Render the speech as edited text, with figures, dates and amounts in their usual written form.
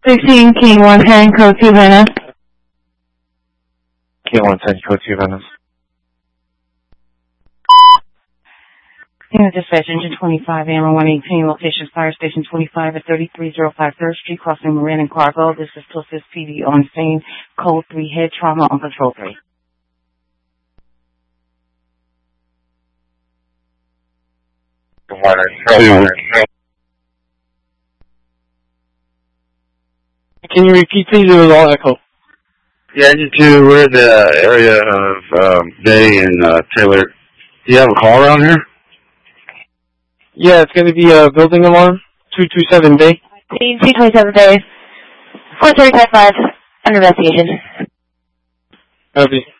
16 King 110, code 2 Venice. King 110, code 2 Venice. Dispatch Engine 25, Amber 118, location Fire Station 25 at 3305 3rd Street, crossing Marin and Cargo. This is Tulsis PD on scene, code 3, head trauma on patrol 3. Can you repeat please? It was all echo. Yeah, Engine 2, we're in the area of Bay and Taylor. Do you have a call around here? Yeah, it's going to be a building alarm, 227 Bay. 227 Bay, 435 5, under investigation. Copy.